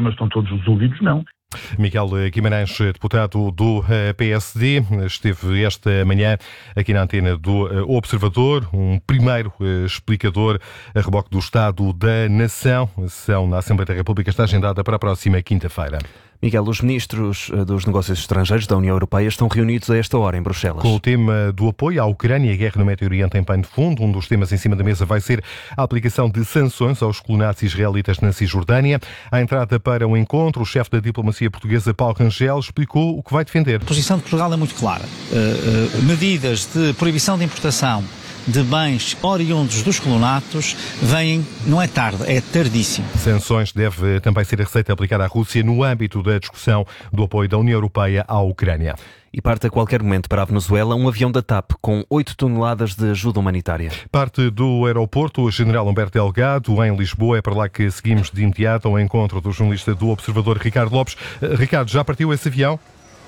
problemas estão todos resolvidos, não. Miguel Guimarães, deputado do PSD, esteve esta manhã aqui na antena do Observador, um primeiro explicador a reboque do Estado da Nação. A sessão na Assembleia da República está agendada para a próxima quinta-feira. Miguel, os ministros dos Negócios Estrangeiros da União Europeia estão reunidos a esta hora em Bruxelas. Com o tema do apoio à Ucrânia e a guerra no Médio Oriente em pano de fundo, um dos temas em cima da mesa vai ser a aplicação de sanções aos colonatos israelitas na Cisjordânia. À entrada para o encontro, o chefe da diplomacia portuguesa, Paulo Rangel, explicou o que vai defender. A posição de Portugal é muito clara. Medidas de proibição de importação de bens oriundos dos colonatos vêm, não é tarde, é tardíssimo. Sanções deve também ser a receita aplicada à Rússia no âmbito da discussão do apoio da União Europeia à Ucrânia. E parte a qualquer momento para a Venezuela um avião da TAP com 8 toneladas de ajuda humanitária. Parte do aeroporto General Humberto Delgado, em Lisboa. É para lá que seguimos de imediato ao encontro do jornalista do Observador, Ricardo Lopes. Ricardo, já partiu esse avião?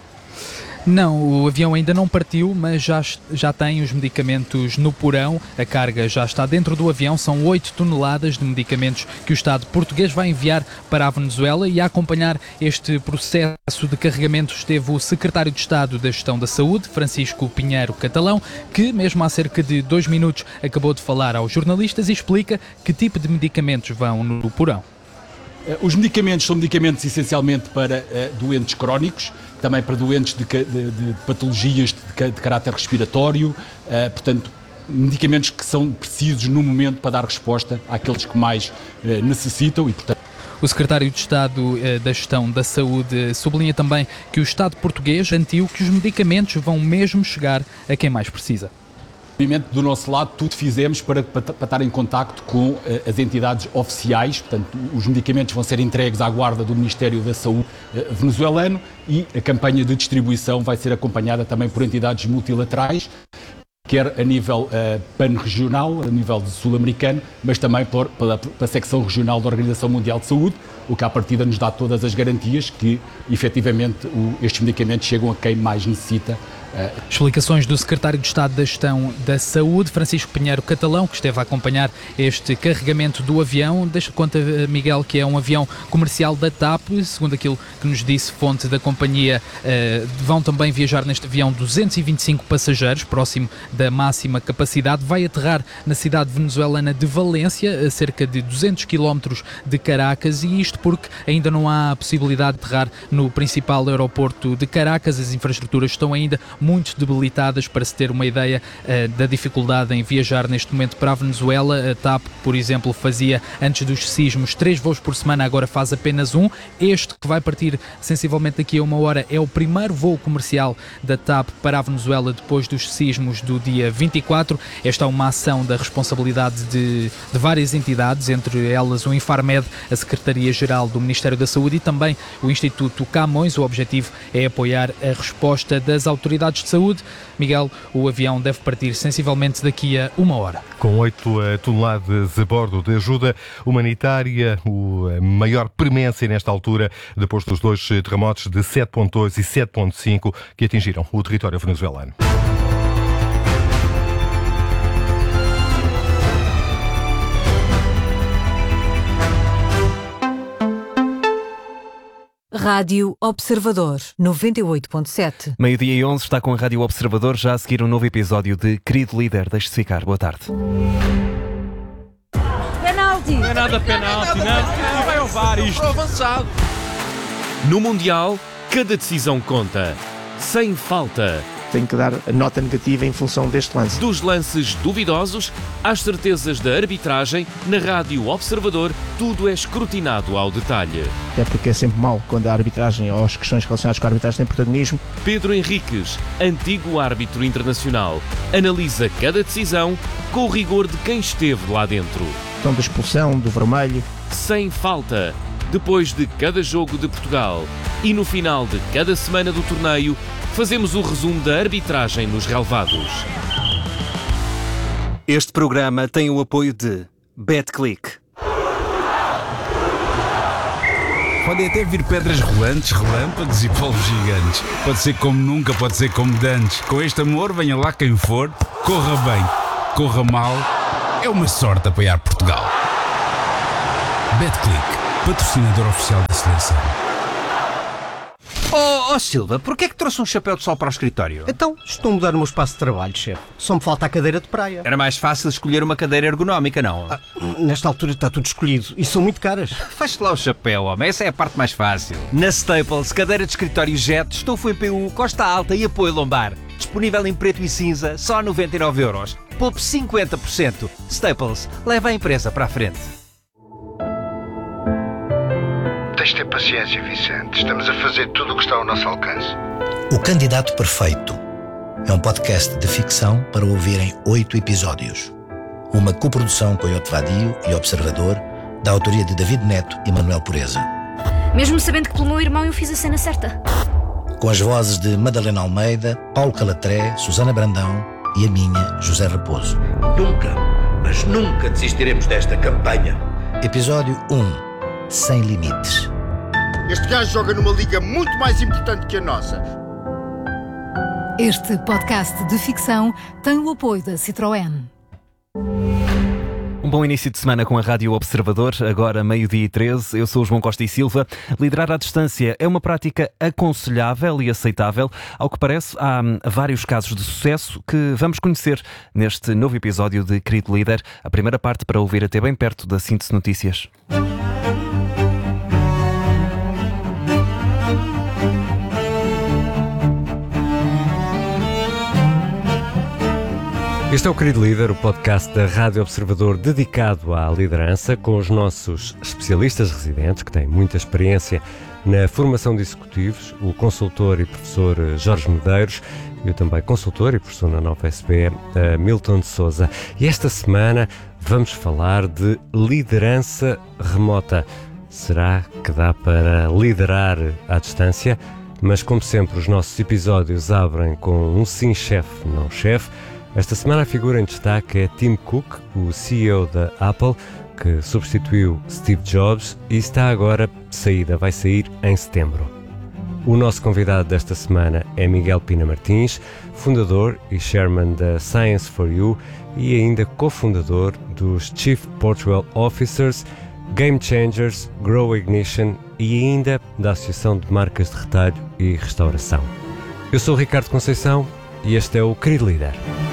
Não, o avião ainda não partiu, mas já tem os medicamentos no porão. A carga já está dentro do avião. São 8 toneladas de medicamentos que o Estado português vai enviar para a Venezuela. E a acompanhar este processo de carregamento esteve o secretário de Estado da Gestão da Saúde, Francisco Pinheiro Catalão, que mesmo há cerca de 2 minutos acabou de falar aos jornalistas e explica que tipo de medicamentos vão no porão. Os medicamentos são medicamentos essencialmente para doentes crónicos, também para doentes de patologias de caráter respiratório, portanto, medicamentos que são precisos no momento para dar resposta àqueles que mais necessitam e, portanto... O secretário de Estado da Gestão da Saúde sublinha também que o Estado português garantiu que os medicamentos vão mesmo chegar a quem mais precisa. Do nosso lado, tudo fizemos para estar em contacto com as entidades oficiais, portanto, os medicamentos vão ser entregues à guarda do Ministério da Saúde venezuelano e a campanha de distribuição vai ser acompanhada também por entidades multilaterais, quer a nível pan-regional, a nível sul-americano, mas também pela secção regional da Organização Mundial de Saúde, o que à partida nos dá todas as garantias que, efetivamente, estes medicamentos chegam a quem mais necessita. Explicações do secretário de Estado da Gestão da Saúde, Francisco Pinheiro Catalão, que esteve a acompanhar este carregamento do avião. Deixa conta, Miguel, que é um avião comercial da TAP, segundo aquilo que nos disse fonte da companhia, vão também viajar neste avião 225 passageiros, próximo da máxima capacidade. Vai aterrar na cidade venezuelana de Valência, a cerca de 200 km de Caracas, e isto porque ainda não há a possibilidade de aterrar no principal aeroporto de Caracas. As infraestruturas estão ainda muito debilitadas. Para se ter uma ideia da dificuldade em viajar neste momento para a Venezuela, a TAP, por exemplo, fazia antes dos sismos 3 voos por semana, agora faz apenas um. Este, que vai partir sensivelmente daqui a 1 hora, é o primeiro voo comercial da TAP para a Venezuela depois dos sismos do dia 24. Esta é uma ação da responsabilidade de várias entidades, entre elas o Infarmed, a Secretaria-Geral do Ministério da Saúde e também o Instituto Camões. O objetivo é apoiar a resposta das autoridades de saúde. Miguel, o avião deve partir sensivelmente daqui a 1 hora. Com 8 toneladas a bordo de ajuda humanitária, a maior premência nesta altura, depois dos 2 terremotos de 7.2 e 7.5 que atingiram o território venezuelano. Rádio Observador 98.7. 12:11 está com a Rádio Observador, já a seguir um novo episódio de Querido Líder. Deixe-se ficar. Boa tarde. Penalti! Não é nada penalti, não vai ao VAR isto. Avançado. No Mundial, cada decisão conta. Sem falta. Tenho que dar a nota negativa em função deste lance. Dos lances duvidosos às certezas da arbitragem, na Rádio Observador, tudo é escrutinado ao detalhe. É porque é sempre mau quando a arbitragem ou as questões relacionadas com a arbitragem têm protagonismo. Pedro Henriques, antigo árbitro internacional, analisa cada decisão com o rigor de quem esteve lá dentro. Então, da expulsão, do vermelho. Sem falta. Depois de cada jogo de Portugal e no final de cada semana do torneio, fazemos o resumo da arbitragem nos relevados. Este programa tem o apoio de BetClick. Podem até vir pedras rolantes, relâmpagos e polvos gigantes. Pode ser como nunca, pode ser como dantes. Com este amor, venha lá quem for, corra bem, corra mal. É uma sorte apoiar Portugal. BetClick. patrocinador oficial da seleção. Oh Silva, porquê é que trouxe um chapéu de sol para o escritório? Então, estou a mudar o meu espaço de trabalho, chefe. Só me falta a cadeira de praia. Era mais fácil escolher uma cadeira ergonómica, não? Nesta altura está tudo escolhido e são muito caras. Feche lá o chapéu, homem. Essa é a parte mais fácil. Na Staples, cadeira de escritório Jet, estofo em PU, costa alta e apoio lombar. Disponível em preto e cinza, só 99€. Poupe 50%. Staples, leva a empresa para a frente. Tens de ter paciência, Vicente. Estamos a fazer tudo o que está ao nosso alcance. O Candidato Perfeito é um podcast de ficção para ouvir em 8 episódios. Uma coprodução com Iote Vadio e Observador, da autoria de David Neto e Manuel Pureza. Mesmo sabendo que pelo meu irmão eu fiz a cena certa. Com as vozes de Madalena Almeida, Paulo Calatré, Susana Brandão e a minha, José Raposo. Nunca, mas nunca desistiremos desta campanha. Episódio 1. Sem limites. Este gajo joga numa liga muito mais importante que a nossa. Este podcast de ficção tem o apoio da Citroën. Um bom início de semana com a Rádio Observador, agora 12h13. Eu sou o João Costa e Silva. Liderar à distância é uma prática aconselhável e aceitável. Ao que parece, há vários casos de sucesso que vamos conhecer neste novo episódio de Querido Líder. A primeira parte para ouvir até bem perto da Síntese Notícias. Este é o Querido Líder, o podcast da Rádio Observador dedicado à liderança, com os nossos especialistas residentes, que têm muita experiência na formação de executivos, o consultor e professor Jorge Medeiros, e o também consultor e professor na Nova SB, Milton de Sousa. E esta semana vamos falar de liderança remota. Será que dá para liderar à distância? Mas, como sempre, os nossos episódios abrem com um sim chefe, não chefe. Esta semana a figura em destaque é Tim Cook, o CEO da Apple, que substituiu Steve Jobs e está agora de saída, vai sair em setembro. O nosso convidado desta semana é Miguel Pina Martins, fundador e chairman da Science for You e ainda cofundador dos Chief Portfolio Officers, Game Changers, Grow Ignition e ainda da Associação de Marcas de Retalho e Restauração. Eu sou o Ricardo Conceição e este é o Querido Líder.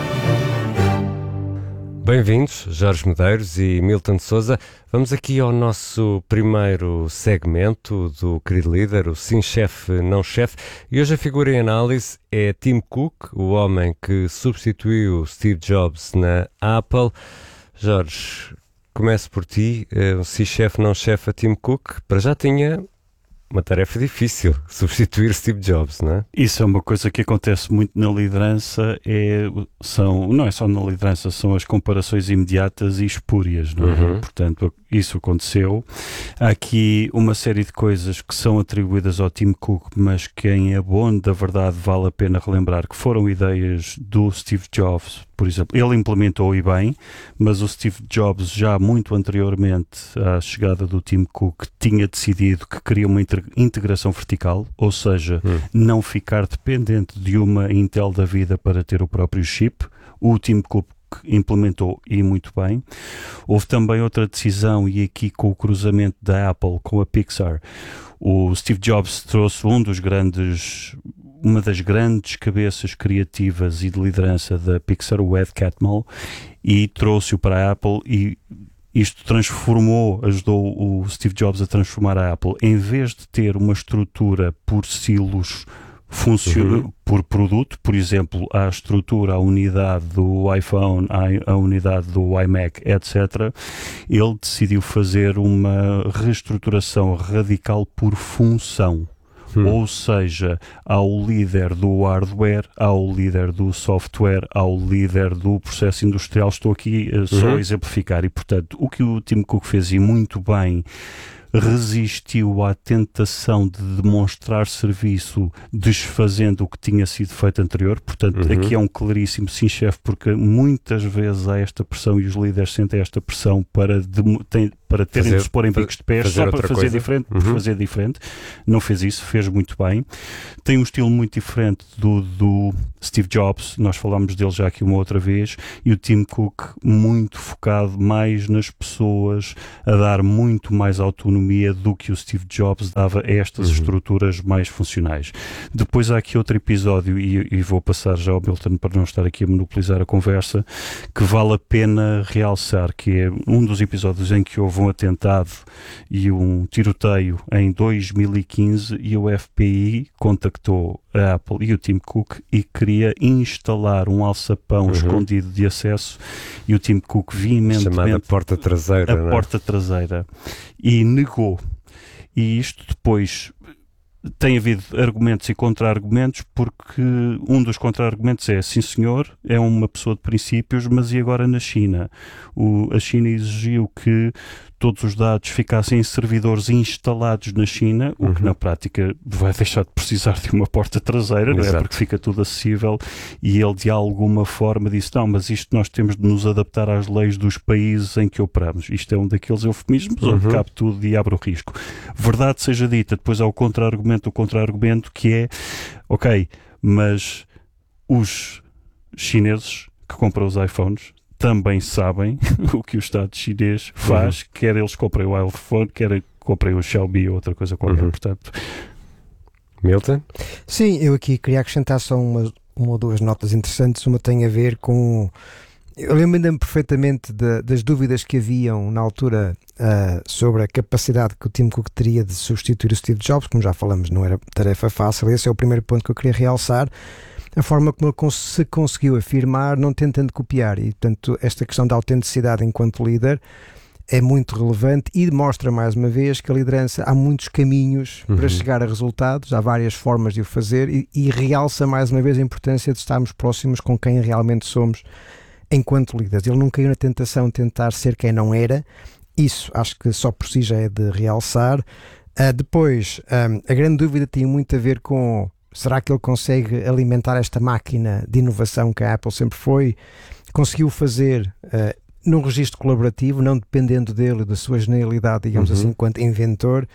Bem-vindos, Jorge Medeiros e Milton de Sousa. Vamos aqui ao nosso primeiro segmento do Querido Líder, o Sim Chefe, Não Chefe. E hoje a figura em análise é Tim Cook, o homem que substituiu Steve Jobs na Apple. Jorge, começo por ti. O Sim Chefe, Não Chefe a Tim Cook. Para já tinha uma tarefa difícil, substituir Steve Jobs, não é? Isso é uma coisa que acontece muito na liderança, não é só na liderança, são as comparações imediatas e espúrias, não é? Portanto, isso aconteceu. Há aqui uma série de coisas que são atribuídas ao Tim Cook, mas que em abono da verdade vale a pena relembrar que foram ideias do Steve Jobs. Por exemplo, ele implementou e bem, mas o Steve Jobs já muito anteriormente à chegada do Tim Cook tinha decidido que queria uma integração vertical, ou seja, não ficar dependente de uma Intel da vida para ter o próprio chip. O Tim Cook implementou e muito bem. Houve também outra decisão, e aqui com o cruzamento da Apple com a Pixar, o Steve Jobs trouxe uma das grandes cabeças criativas e de liderança da Pixar, o Ed Catmull, e trouxe-o para a Apple, e isto ajudou o Steve Jobs a transformar a Apple, em vez de ter uma estrutura por silos por produto, por exemplo, a estrutura, a unidade do iPhone, a unidade do iMac, etc., ele decidiu fazer uma reestruturação radical por função. Ou seja, há o líder do hardware, há o líder do software, há o líder do processo industrial. Estou aqui só a exemplificar. E, portanto, o que o Tim Cook fez e muito bem, resistiu à tentação de demonstrar serviço desfazendo o que tinha sido feito anterior. Portanto, aqui é um claríssimo sim, chefe, porque muitas vezes há esta pressão e os líderes sentem esta pressão para para terem de se pôr em bicos de pés só para fazer diferente, fazer diferente. Não fez isso, fez muito bem. Tem um estilo muito diferente do Steve Jobs, nós falámos dele já aqui uma outra vez, e o Tim Cook muito focado mais nas pessoas, a dar muito mais autonomia do que o Steve Jobs dava a estas estruturas mais funcionais. Depois há aqui outro episódio, e vou passar já ao Milton para não estar aqui a monopolizar a conversa, que vale a pena realçar, que é um dos episódios em que houve um atentado e um tiroteio em 2015 e o FBI contactou a Apple e o Tim Cook e queria instalar um alçapão escondido de acesso, e o Tim Cook veementemente, chamada porta traseira, porta traseira, e negou. E isto depois tem havido argumentos e contra-argumentos, porque um dos contra-argumentos é, sim senhor, é uma pessoa de princípios, mas e agora na China? A China exigiu que todos os dados ficassem em servidores instalados na China, o que na prática vai deixar de precisar de uma porta traseira, não é? Porque fica tudo acessível, e ele de alguma forma disse, não, mas isto nós temos de nos adaptar às leis dos países em que operamos. Isto é um daqueles eufemismos onde cabe tudo e abre o risco. Verdade seja dita, depois há o contra-argumento que é, ok, mas os chineses que compram os iPhones também sabem o que o Estado chinês faz, quer eles comprem o iPhone, quer comprem o Xiaomi ou outra coisa qualquer, portanto. Milton? Sim, eu aqui queria acrescentar só uma ou duas notas interessantes. Uma tem a ver com... Eu lembro-me perfeitamente das dúvidas que haviam na altura sobre a capacidade que o Tim Cook teria de substituir o Steve Jobs. Como já falamos, não era tarefa fácil. Esse é o primeiro ponto que eu queria realçar. A forma como ele se conseguiu afirmar, não tentando copiar. E, portanto, esta questão da autenticidade enquanto líder é muito relevante e mostra, mais uma vez, que a liderança, há muitos caminhos para chegar a resultados, há várias formas de o fazer, e realça, mais uma vez, a importância de estarmos próximos com quem realmente somos enquanto líderes. Ele não caiu na tentação de tentar ser quem não era. Isso, acho que só por si já é de realçar. Depois, a grande dúvida tinha muito a ver com... Será que ele consegue alimentar esta máquina de inovação que a Apple sempre foi? Conseguiu fazer num registro colaborativo, não dependendo dele e da sua genialidade, digamos assim, enquanto inventor,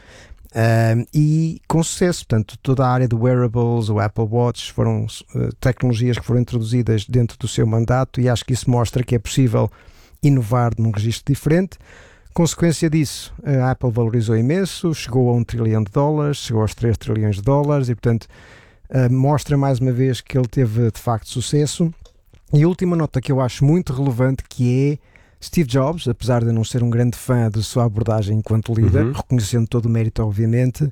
e com sucesso. Portanto, toda a área do wearables, o Apple Watch, foram tecnologias que foram introduzidas dentro do seu mandato, e acho que isso mostra que é possível inovar num registro diferente. Consequência disso, a Apple valorizou imenso, chegou a $1 trilhão, chegou aos $3 trilhões, e portanto mostra mais uma vez que ele teve de facto sucesso. E a última nota que eu acho muito relevante, que é Steve Jobs, apesar de não ser um grande fã da sua abordagem enquanto líder, reconhecendo todo o mérito obviamente,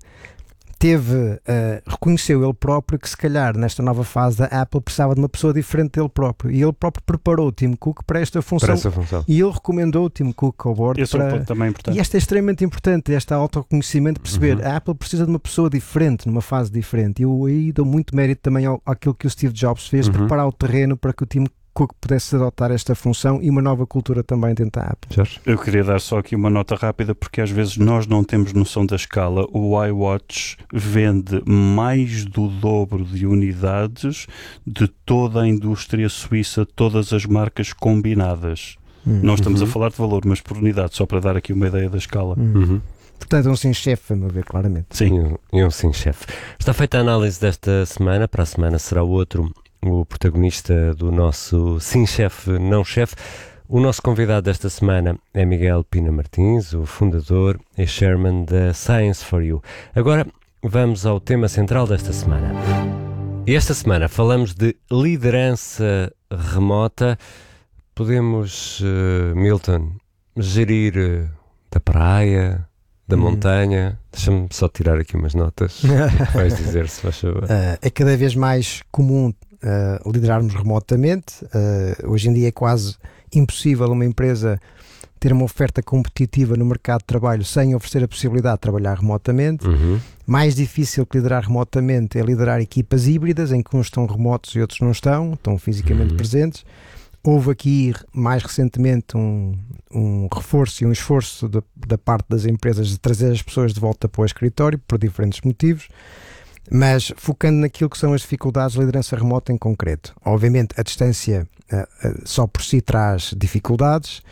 reconheceu ele próprio que se calhar nesta nova fase da Apple precisava de uma pessoa diferente dele próprio, e ele próprio preparou o Tim Cook para esta função, e ele recomendou o Tim Cook ao board. Esse é um ponto também importante. E esta é extremamente importante, este autoconhecimento, perceber a Apple precisa de uma pessoa diferente, numa fase diferente, e eu aí dou muito mérito também àquilo que o Steve Jobs fez, preparar o terreno para que o Tim Cook pudesse adotar esta função e uma nova cultura também dentro da Apple. Eu queria dar só aqui uma nota rápida, porque às vezes nós não temos noção da escala. O iWatch vende mais do dobro de unidades de toda a indústria suíça, todas as marcas combinadas. Não estamos a falar de valor, mas por unidade, só para dar aqui uma ideia da escala. Portanto, é um sim-chefe, a meu ver, claramente. Sim, é um sim-chefe. Está feita a análise desta semana, para a semana será o protagonista do nosso sim-chefe, não-chefe. O nosso convidado desta semana é Miguel Pina Martins, o fundador e chairman da Science for You. Agora vamos ao tema central desta semana. E esta semana falamos de liderança remota. Podemos, Milton, gerir da praia, da montanha. Deixa-me só tirar aqui umas notas. Vais dizer, se faz favor. É cada vez mais comum liderarmos remotamente. Hoje em dia é quase impossível uma empresa ter uma oferta competitiva no mercado de trabalho sem oferecer a possibilidade de trabalhar remotamente. Mais difícil que liderar remotamente é liderar equipas híbridas em que uns estão remotos e outros não estão fisicamente presentes. Houve aqui mais recentemente um reforço e um esforço da parte das empresas de trazer as pessoas de volta para o escritório por diferentes motivos. Mas focando naquilo que são as dificuldades de liderança remota em concreto. Obviamente a distância só por si traz dificuldades.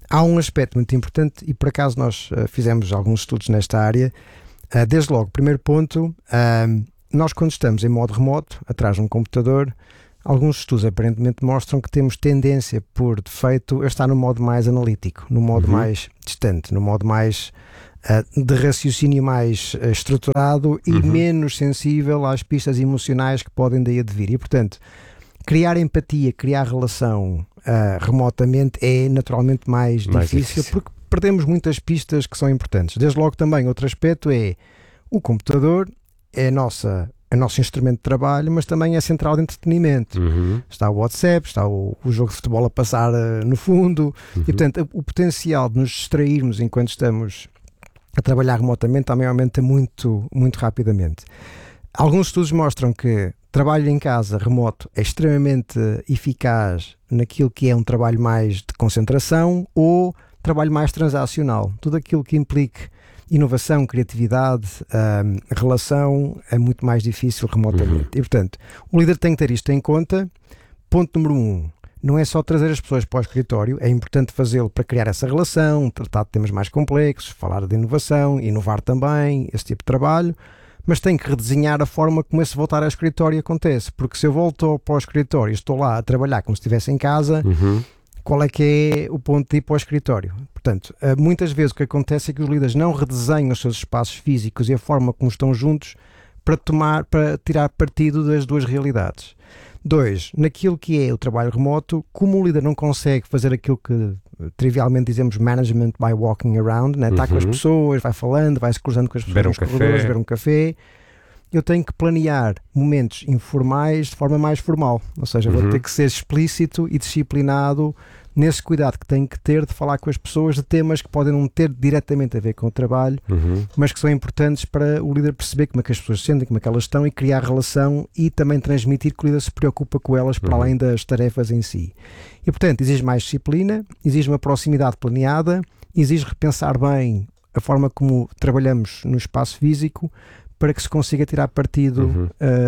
Há um aspecto muito importante e por acaso nós fizemos alguns estudos nesta área. Desde logo, primeiro ponto, nós quando estamos em modo remoto, atrás de um computador, alguns estudos aparentemente mostram que temos tendência por defeito a estar no modo mais analítico, no modo mais distante, no modo mais de raciocínio mais estruturado e menos sensível às pistas emocionais que podem daí advir. E portanto, criar empatia, criar relação remotamente é naturalmente mais difícil porque perdemos muitas pistas que são importantes. Desde logo também outro aspecto é o computador é o nosso instrumento de trabalho, mas também é central de entretenimento. Está o WhatsApp, está o jogo de futebol a passar no fundo e portanto o potencial de nos distrairmos enquanto estamos a trabalhar remotamente também aumenta muito, muito rapidamente. Alguns estudos mostram que trabalho em casa remoto é extremamente eficaz naquilo que é um trabalho mais de concentração ou trabalho mais transacional. Tudo aquilo que implique inovação, criatividade, relação é muito mais difícil remotamente. E portanto, o líder tem que ter isto em conta. Ponto número 1. Não é só trazer as pessoas para o escritório, é importante fazê-lo para criar essa relação, tratar de temas mais complexos, falar de inovação, inovar também, esse tipo de trabalho, mas tem que redesenhar a forma como esse voltar ao escritório acontece, porque se eu volto para o escritório e estou lá a trabalhar como se estivesse em casa, qual é que é o ponto de ir para o escritório? Portanto, muitas vezes o que acontece é que os líderes não redesenham os seus espaços físicos e a forma como estão juntos para tirar partido das duas realidades. 2, naquilo que é o trabalho remoto, como o líder não consegue fazer aquilo que trivialmente dizemos management by walking around, né? Está com as pessoas, vai falando, vai se cruzando com as pessoas nos corredores, beber um café, eu tenho que planear momentos informais de forma mais formal, ou seja, vou ter que ser explícito e disciplinado nesse cuidado que tenho que ter de falar com as pessoas de temas que podem não ter diretamente a ver com o trabalho, mas que são importantes para o líder perceber como é que as pessoas se sentem, como é que elas estão e criar relação e também transmitir que o líder se preocupa com elas para além das tarefas em si. E portanto, exige mais disciplina, exige uma proximidade planeada, exige repensar bem a forma como trabalhamos no espaço físico para que se consiga tirar partido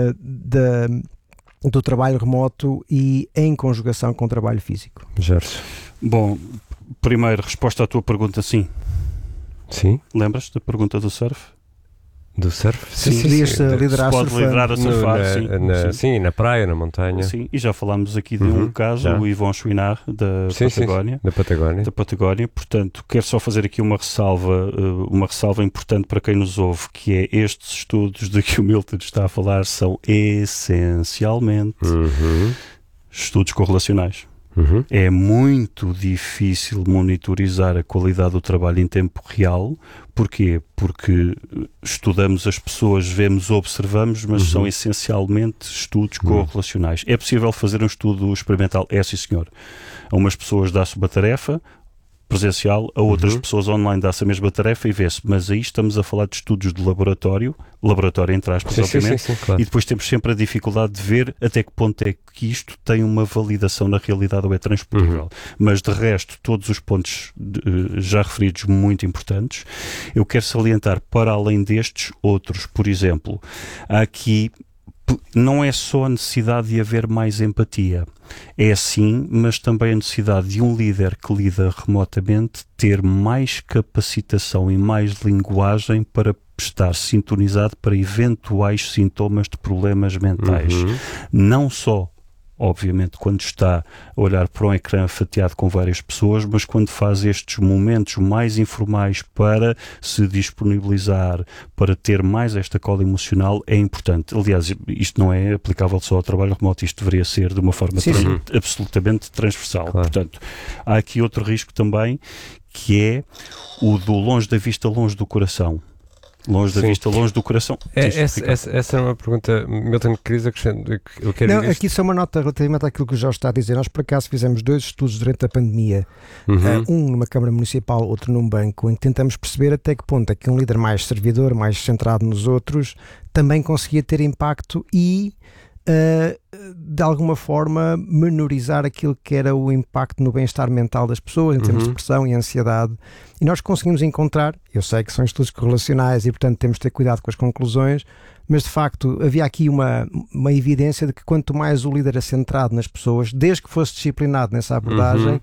do trabalho remoto e em conjugação com o trabalho físico. Jorge. Bom, primeiro, resposta à tua pergunta, sim. Sim. Lembras da pergunta do surf? Do surf? Sim. Podias liderar pode liderar a surfar, sim, na praia, na montanha. Sim, e já falámos aqui de um caso, o Yvon Chouinard, da Patagónia. Da Patagónia. Portanto, quero só fazer aqui uma ressalva importante para quem nos ouve, que é estes estudos de que o Milton está a falar são essencialmente estudos correlacionais. É muito difícil monitorizar a qualidade do trabalho em tempo real. Porquê? Porque estudamos as pessoas, vemos, observamos, mas são essencialmente estudos correlacionais. É possível fazer um estudo experimental? É, sim, senhor. A umas pessoas dá-se uma tarefa presencial, a outras pessoas online dá-se a mesma tarefa e vê-se, mas aí estamos a falar de estudos de laboratório entre aspas, obviamente, sim, claro. E depois temos sempre a dificuldade de ver até que ponto é que isto tem uma validação na realidade ou é transponível. Mas de resto, todos os pontos já referidos muito importantes. Eu quero salientar, para além destes, outros, por exemplo, aqui não é só a necessidade de haver mais empatia, é sim, mas também a necessidade de um líder que lida remotamente ter mais capacitação e mais linguagem para estar sintonizado para eventuais sintomas de problemas mentais. Não só, obviamente, quando está a olhar para um ecrã fatiado com várias pessoas, mas quando faz estes momentos mais informais para se disponibilizar, para ter mais esta cola emocional, é importante. Aliás, isto não é aplicável só ao trabalho remoto, isto deveria ser de uma forma absolutamente transversal. Claro. Portanto, há aqui outro risco também, que é o do longe da vista, longe do coração. Longe da vista, longe do coração. Essa é uma pergunta, Milton, querias acrescentar? Aqui só uma nota relativamente àquilo que o Jorge está a dizer. Nós, por acaso, fizemos 2 estudos durante a pandemia, um numa Câmara Municipal, outro num banco, em que tentamos perceber até que ponto é que um líder mais servidor, mais centrado nos outros, também conseguia ter impacto e de alguma forma menorizar aquilo que era o impacto no bem-estar mental das pessoas em termos de depressão e ansiedade, e nós conseguimos encontrar, eu sei que são estudos correlacionais e portanto temos de ter cuidado com as conclusões, mas de facto havia aqui uma evidência de que quanto mais o líder é centrado nas pessoas, desde que fosse disciplinado nessa abordagem,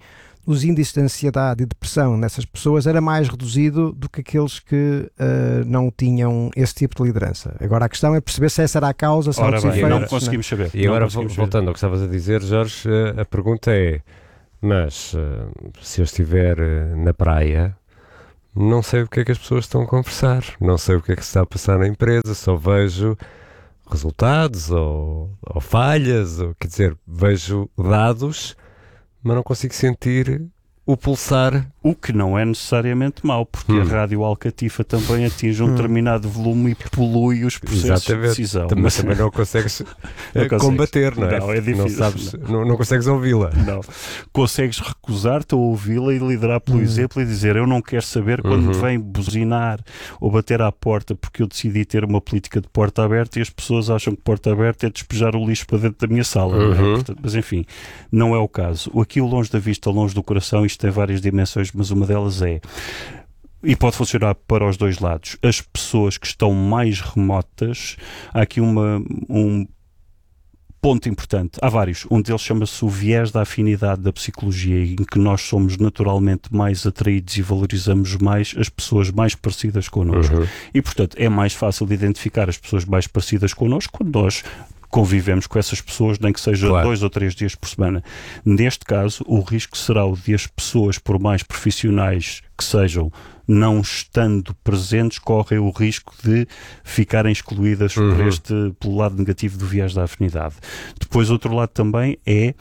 os índices de ansiedade e depressão nessas pessoas era mais reduzido do que aqueles que não tinham esse tipo de liderança. Agora a questão é perceber se essa era a causa, se Ora os bem, efeitos... não conseguimos saber. E agora, voltando ao que estavas a dizer, Jorge, a pergunta é, mas se eu estiver na praia, não sei o que é que as pessoas estão a conversar, não sei o que é que se está a passar na empresa, só vejo resultados ou falhas, ou, quer dizer, vejo dados, mas não consigo sentir o pulsar. O que não é necessariamente mau, porque a rádio alcatifa também atinge um determinado volume e polui os processos de decisão. Mas também não consegues combater, não é? Não, é difícil. Não sabes, não consegues ouvi-la. Não. Consegues recusar-te a ouvi-la e liderar pelo exemplo e dizer, eu não quero saber quando me vem buzinar ou bater à porta porque eu decidi ter uma política de porta aberta e as pessoas acham que porta aberta é despejar o lixo para dentro da minha sala. Não é? Portanto, mas enfim, não é o caso. Aqui o longe da vista, longe do coração, isto tem várias dimensões, mas uma delas é, e pode funcionar para os dois lados, as pessoas que estão mais remotas. Há aqui um ponto importante, há vários, um deles chama-se o viés da afinidade da psicologia, em que nós somos naturalmente mais atraídos e valorizamos mais as pessoas mais parecidas connosco. E portanto é mais fácil de identificar as pessoas mais parecidas connosco quando nós convivemos com essas pessoas, nem que seja 2 ou 3 dias por semana. Neste caso, o risco será o de as pessoas, por mais profissionais que sejam, não estando presentes, correm o risco de ficarem excluídas pelo lado negativo do viés da afinidade. Depois, outro lado também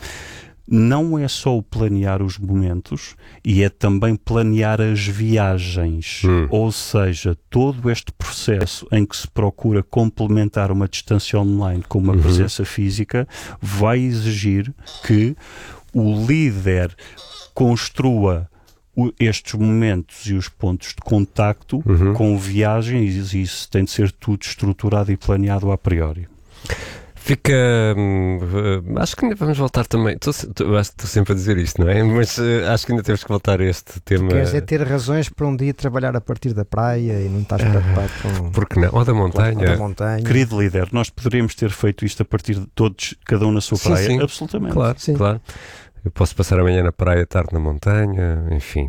não é só o planear os momentos, e é também planear as viagens. Ou seja, todo este processo em que se procura complementar uma distância online com uma presença física vai exigir que o líder construa estes momentos e os pontos de contacto com viagens, e isso tem de ser tudo estruturado e planeado a priori. Fica... acho que ainda vamos voltar também. Acho que estou sempre a dizer isto, não é? Mas acho que ainda temos que voltar a este tema. Queres ter razões para um dia trabalhar a partir da praia e não estás preocupado com... Porque não? Ou da montanha. Querido líder, nós poderíamos ter feito isto a partir de todos, cada um na sua praia? Sim. Absolutamente. Claro, sim. Claro. Eu posso passar a manhã na praia, tarde na montanha, enfim.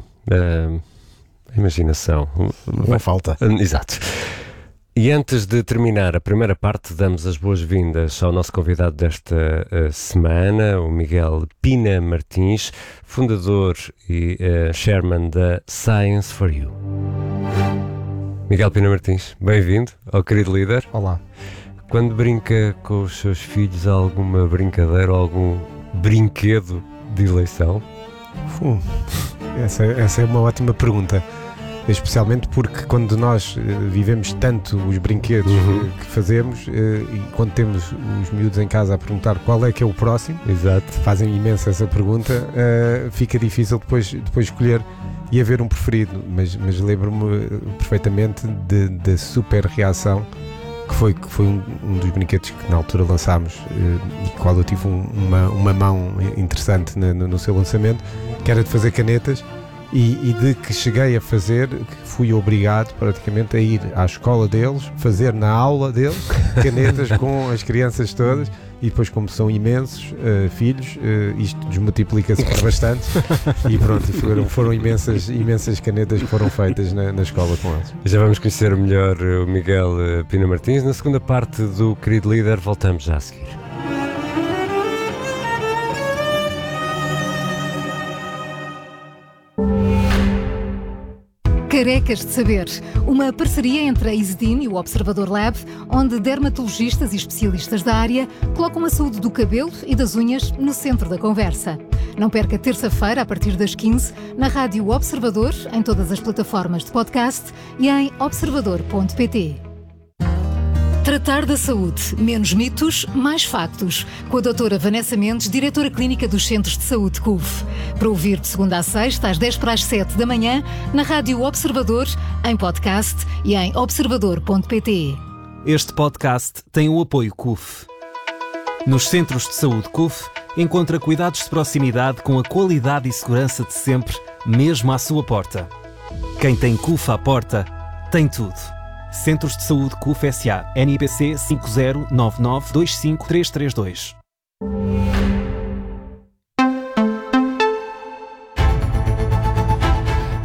Imaginação. Não falta. Exato. E antes de terminar a primeira parte, damos as boas-vindas ao nosso convidado desta semana, o Miguel Pina Martins, fundador e chairman da Science for You. Miguel Pina Martins, bem-vindo ao Querido Líder. Olá. Quando brinca com os seus filhos, há alguma brincadeira, algum brinquedo de eleição? Essa é uma ótima pergunta. Especialmente porque quando nós vivemos tanto os brinquedos que fazemos e quando temos os miúdos em casa a perguntar qual é que é o próximo, fazem imensa essa pergunta, fica difícil depois escolher e haver um preferido, mas lembro-me perfeitamente da super reação que foi um dos brinquedos que na altura lançámos e com qual eu tive uma mão interessante no seu lançamento, que era de fazer canetas. E de que cheguei a fazer, que fui obrigado praticamente a ir à escola deles, fazer na aula deles canetas com as crianças todas, e depois, como são imensos filhos, isto desmultiplica-se por bastante, e pronto, foram imensas canetas que foram feitas na escola com eles. Já vamos conhecer melhor o Miguel Pina Martins. Na segunda parte do Querido Líder, voltamos já a seguir. Carecas de Saber, uma parceria entre a Isedin e o Observador Lab, onde dermatologistas e especialistas da área colocam a saúde do cabelo e das unhas no centro da conversa. Não perca terça-feira, a partir das 15, na Rádio Observador, em todas as plataformas de podcast e em observador.pt. Tratar da saúde. Menos mitos, mais factos. Com a doutora Vanessa Mendes, diretora clínica dos Centros de Saúde CUF. Para ouvir de segunda a sexta, às 10:07 da manhã, na Rádio Observador, em podcast e em observador.pt. Este podcast tem o apoio CUF. Nos Centros de Saúde CUF, encontra cuidados de proximidade com a qualidade e segurança de sempre, mesmo à sua porta. Quem tem CUF à porta, tem tudo. Centros de Saúde CUF S.A. NIPC 5099253332.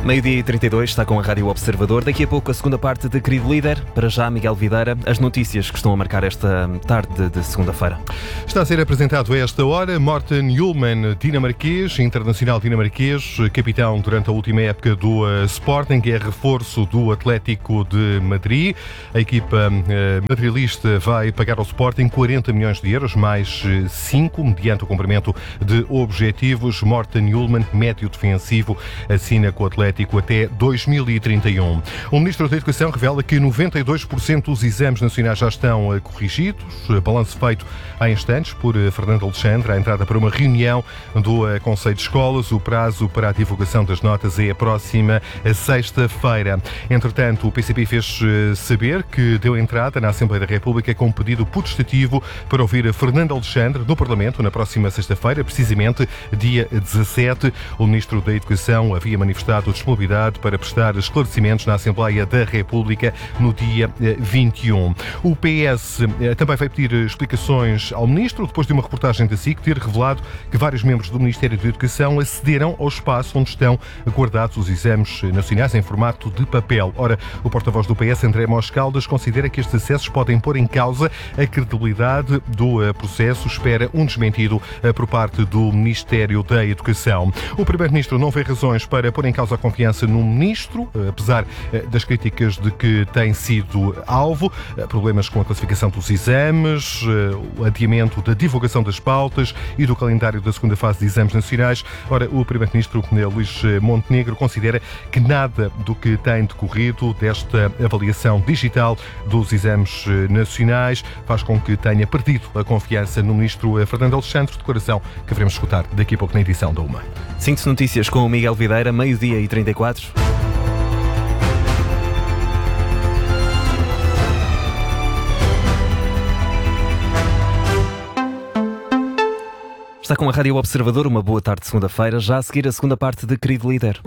12h32, está com a Rádio Observador. Daqui a pouco a segunda parte de Querido Líder. Para já, Miguel Videira, as notícias que estão a marcar esta tarde de segunda-feira. Está a ser apresentado a esta hora Morten Hjulmand, dinamarquês, internacional dinamarquês, capitão durante a última época do Sporting, que é reforço do Atlético de Madrid. A equipa madrilista vai pagar ao Sporting 40 milhões de euros, mais 5, mediante o cumprimento de objetivos. Morten Hjulmand, médio defensivo, assina com o Atlético até 2031. O Ministro da Educação revela que 92% dos exames nacionais já estão corrigidos. Balanço feito há instantes por Fernando Alexandre, à entrada para uma reunião do Conselho de Escolas. O prazo para a divulgação das notas é a próxima sexta-feira. Entretanto, o PCP fez saber que deu entrada na Assembleia da República com um pedido potestativo para ouvir Fernando Alexandre no Parlamento na próxima sexta-feira, precisamente dia 17. O Ministro da Educação havia manifestado disponibilidade para prestar esclarecimentos na Assembleia da República no dia 21. O PS também vai pedir explicações ao Ministro, depois de uma reportagem da SIC ter revelado que vários membros do Ministério da Educação acederam ao espaço onde estão guardados os exames nacionais em formato de papel. Ora, o porta-voz do PS, André Mos Caldas, considera que estes acessos podem pôr em causa a credibilidade do processo. Espera um desmentido por parte do Ministério da Educação. O Primeiro-Ministro não vê razões para pôr em causa a confiança no Ministro, apesar das críticas de que tem sido alvo, problemas com a classificação dos exames, o adiamento da divulgação das pautas e do calendário da segunda fase de exames nacionais. Ora, o Primeiro-Ministro Luís Montenegro considera que nada do que tem decorrido desta avaliação digital dos exames nacionais faz com que tenha perdido a confiança no Ministro Fernando Alexandre, declaração que veremos escutar daqui a pouco na edição da UMA. Síntese Notícias com o Miguel Videira, 12h34. Está com a Rádio Observador, uma boa tarde de segunda-feira, já a seguir a segunda parte de Querido Líder.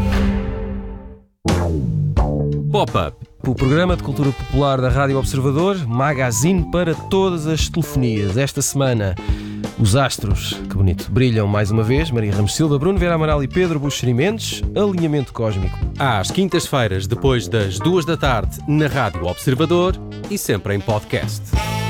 Pop-Up, o programa de cultura popular da Rádio Observador, magazine para todas as telefonias. Esta semana, os astros, que bonito, brilham mais uma vez. Maria Ramos Silva, Bruno Vera Amaral e Pedro Buxeri Mendes. Alinhamento Cósmico. Às quintas-feiras, depois das 2 da tarde, na Rádio Observador e sempre em podcast.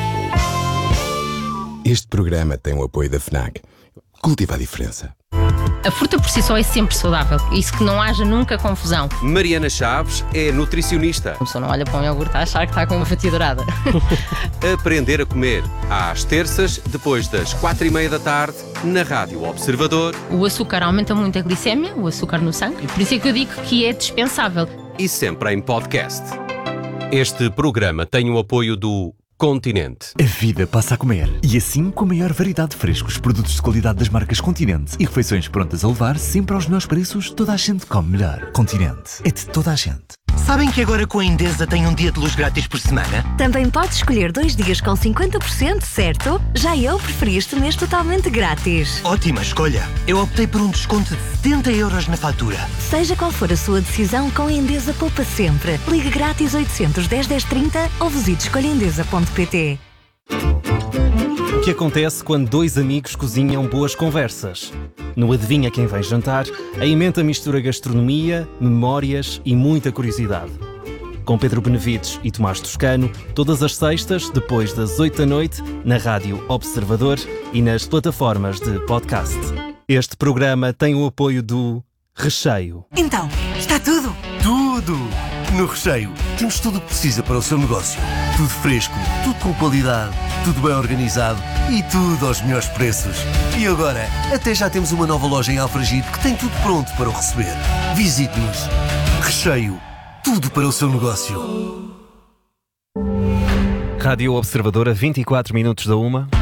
Este programa tem o apoio da FNAC. Cultiva a diferença. A fruta por si só é sempre saudável. Isso que não haja nunca confusão. Mariana Chaves é nutricionista. A pessoa não olha para um iogurte a achar que está com uma fatia dourada. Aprender a comer. Às terças, depois das 4:30 da tarde, na Rádio Observador. O açúcar aumenta muito a glicémia, o açúcar no sangue. Por isso é que eu digo que é dispensável. E sempre em podcast. Este programa tem o apoio do Continente. A vida passa a comer. E assim, com a maior variedade de frescos, produtos de qualidade das marcas Continente e refeições prontas a levar, sempre aos melhores preços, toda a gente come melhor. Continente. É de toda a gente. Sabem que agora com a Endesa tem um dia de luz grátis por semana? Também podes escolher 2 dias com 50%, certo? Já eu preferi este mês totalmente grátis. Ótima escolha. Eu optei por um desconto de 70 € na fatura. Seja qual for a sua decisão, com a Endesa poupa sempre. Ligue grátis 810 1030 ou visite escolhaendesa.pt. O que acontece quando dois amigos cozinham boas conversas? No Adivinha Quem Vem Jantar, a emenda mistura gastronomia, memórias e muita curiosidade. Com Pedro Benevides e Tomás Toscano, todas as sextas, depois das 8 da noite, na Rádio Observador e nas plataformas de podcast. Este programa tem o apoio do Recheio. Então, está tudo? Tudo! No Recheio, temos tudo o que precisa para o seu negócio. Tudo fresco, tudo com qualidade, tudo bem organizado e tudo aos melhores preços. E agora, até já temos uma nova loja em Alfragide que tem tudo pronto para o receber. Visite-nos. Recheio, tudo para o seu negócio. Rádio Observadora, 24 minutos da 1.